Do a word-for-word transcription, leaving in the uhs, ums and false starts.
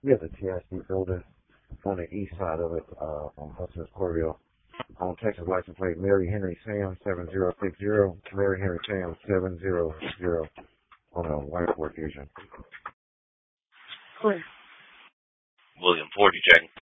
Yeah, the T I C building on the east side of it, uh, on Hudson's Corville. On Texas license plate, Mary Henry Sam seven zero six zero, Mary Henry Sam seven zero zero on a white Ford Fusion. William Ford, you checking?